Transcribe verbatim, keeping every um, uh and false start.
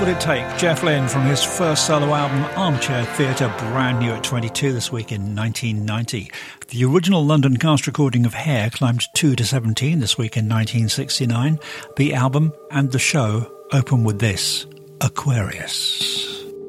Would It Take? Jeff Lynne from his first solo album Armchair Theatre, brand new at twenty-two this week in nineteen ninety. The original London cast recording of Hair climbed two to seventeen this week in nineteen sixty-nine. The album and the show open with this, Aquarius.